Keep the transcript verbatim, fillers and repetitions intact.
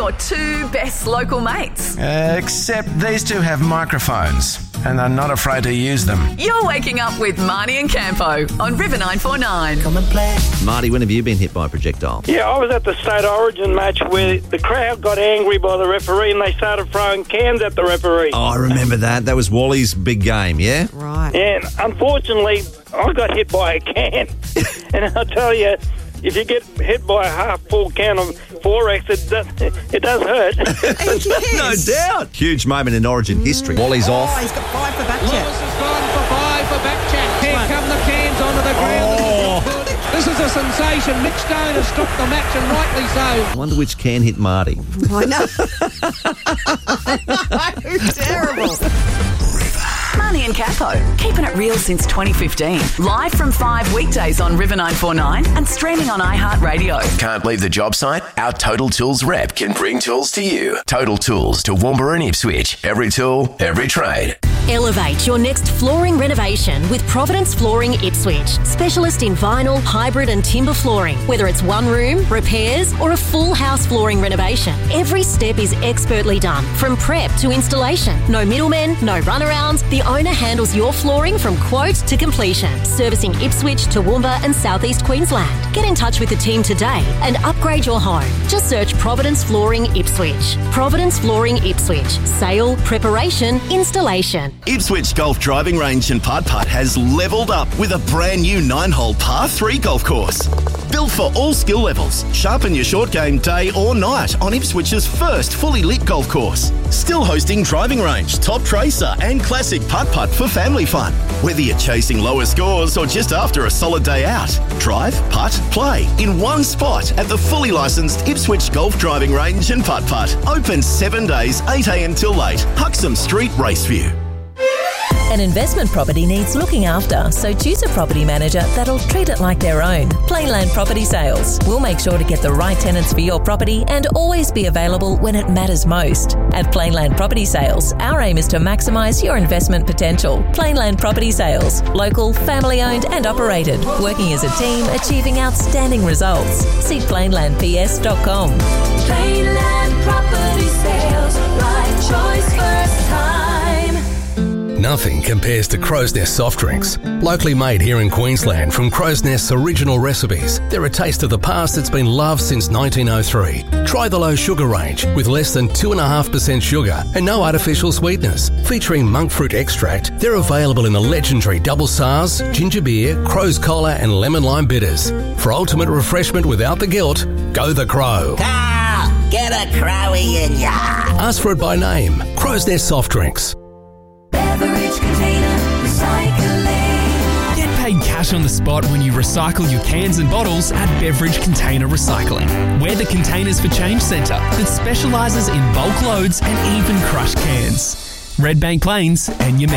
your two best local mates. Uh, except these two have microphones and are not afraid to use them. You're waking up with Marnie and Campo on River nine four nine. Come and play. Marty, when have you been hit by a projectile? Yeah, I was at the State Origin match where the crowd got angry by the referee and they started throwing cans at the referee. Oh, I remember that. That was Wally's big game, yeah? Right. And unfortunately, I got hit by a can. And I'll tell you, if you get hit by a half-full can of Forex, it does, it does hurt. Yes. No doubt. Huge moment in Origin history. Wally's Oh, off. he's got five for back Lewis check. has gone for five for back check. Here come the cans onto the ground. Oh. This is a sensation. Mitch Stone has stopped the match, and rightly so. I wonder which can hit Marty. I know. I know. Terrible. Marnie and Campo, keeping it real since twenty fifteen. Live from five weekdays on River nine four nine and streaming on iHeartRadio. Can't leave the job site? Our Total Tools rep can bring tools to you. Total Tools to Toowoomba and Ipswich. Every tool, every trade. Elevate your next flooring renovation with Providence Flooring Ipswich. Specialist in vinyl, hybrid and timber flooring. Whether it's one room, repairs or a full house flooring renovation, every step is expertly done. From prep to installation. No middlemen, no runarounds. The owner handles your flooring from quote to completion. Servicing Ipswich, Toowoomba and South East Queensland. Get in touch with the team today and upgrade your home. Just search Providence Flooring Ipswich. Providence Flooring Ipswich. Sale, preparation, installation. Ipswich Golf Driving Range and Putt Putt has levelled up with a brand new nine-hole par three golf course. Built for all skill levels. Sharpen your short game day or night on Ipswich's first fully lit golf course. Still hosting driving range, top tracer and classic putt-putt for family fun. Whether you're chasing lower scores or just after a solid day out. Drive, putt, play in one spot at the fully licensed Ipswich Golf Driving Range and Putt Putt. Open seven days, eight a.m. till late. Huxham Street, Raceview. An investment property needs looking after, so choose a property manager that'll treat it like their own. Plainland Property Sales. We'll make sure to get the right tenants for your property and always be available when it matters most. At Plainland Property Sales, our aim is to maximise your investment potential. Plainland Property Sales. Local, family-owned and operated. Working as a team, achieving outstanding results. See plainland p s dot com. Plainland Property Sales. Right choice first time. Nothing compares to Crow's Nest soft drinks. Locally made here in Queensland from Crow's Nest's original recipes. They're a taste of the past that's been loved since nineteen oh three. Try the low sugar range with less than two point five percent sugar and no artificial sweeteners. Featuring monk fruit extract, they're available in the legendary Double S A Rs, ginger beer, Crow's Cola and lemon lime bitters. For ultimate refreshment without the guilt, go the Crow. Carl, get a Crowie in ya. Ask for it by name. Crow's Nest soft drinks. Beverage Container Recycling. Get paid cash on the spot when you recycle your cans and bottles at Beverage Container Recycling. We're the Containers for Change Centre that specialises in bulk loads and even crushed cans. Red Bank Plains and your